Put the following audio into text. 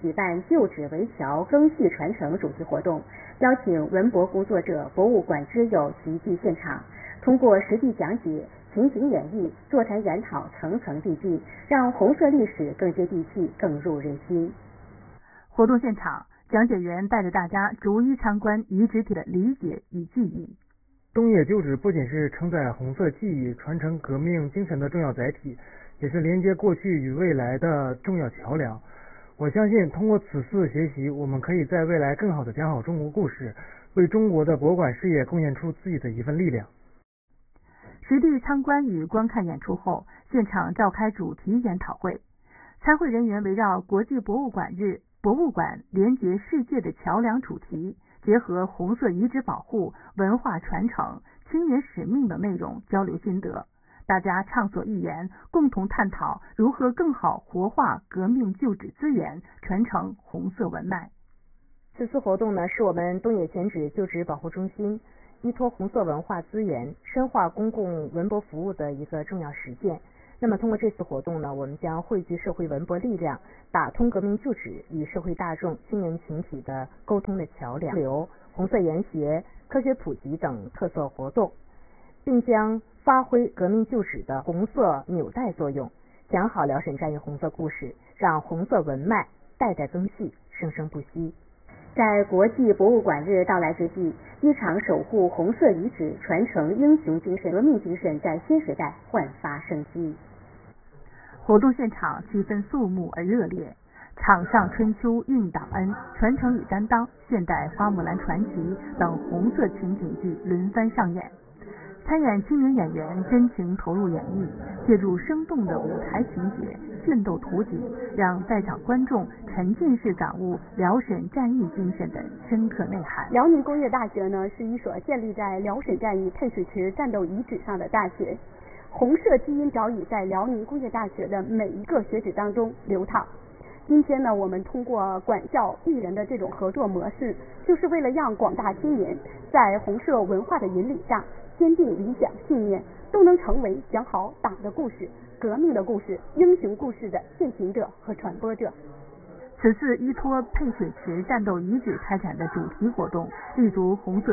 举办旧址为桥，更续传承主题活动，邀请文博工作者、博物馆知友齐聚现场，通过实地讲解、情景演绎、座谈研讨层层递进，让红色历史更接地气、更入人心。 活动现场，讲解员带着大家逐一参观遗址体的理解与记忆。 东野旧址不仅是承载红色记忆、传承革命精神的重要载体，也是连接过去与未来的重要桥梁。我相信通过此次学习，我们可以在未来更好地讲好中国故事，为中国的博物馆事业贡献出自己的一份力量。 实地参观与观看演出后，现场召开主题研讨会。参会人员围绕国际博物馆日博物馆连接世界的桥梁主题，结合红色遗址保护、文化传承、青年使命等内容交流心得，大家畅所欲言，共同探讨如何更好活化革命旧址资源，传承红色文脉。 此次活动呢，是我们东野选址旧址保护中心依托红色文化资源，深化公共文博服务的一个重要实践。那么通过这次活动呢，我们将汇聚社会文博力量，打通革命旧址与社会大众、青年群体的沟通的桥梁，红色研学、科学普及等特色活动，并将发挥革命旧址的红色纽带作用，讲好辽沈战役红色故事，让红色文脉代代更续，生生不息。在国际博物馆日到来之际，一场守护红色遗址、传承英雄精神、革命精神在新时代焕发生机。 活动现场气氛肃穆而热烈，场上春秋韵档恩、传承与担当、现代花木兰传奇等红色情景剧轮番上演。参演青年演员真情投入演绎，借助生动的舞台情节、奋斗图景，让在场观众沉浸式感悟辽沈战役精神的深刻内涵。 辽宁工业大学呢，是一所建立在辽沈战役配水池战斗遗址上的大学。红色基因早已在辽宁工业大学的每一个学址当中流淌。今天呢，我们通过管教艺人的这种合作模式，就是为了让广大青年在红色文化的引领下，坚定理想信念，都能成为讲好党的故事、革命的故事、英雄故事的践行者和传播者。 此次依托配水池战斗遗址开展的主题活动，立足红色